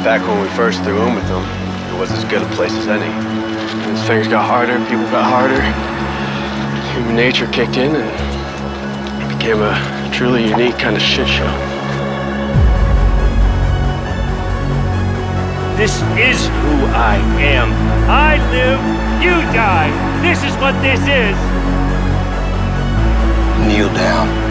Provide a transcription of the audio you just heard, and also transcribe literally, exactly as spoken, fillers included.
Back when we first threw in with them, it was as good a place as any. And as things got harder, people got harder, human nature kicked in, and it became a truly unique kind of shit show. This is who I am. I live, you die. This is what this is. Kneel down.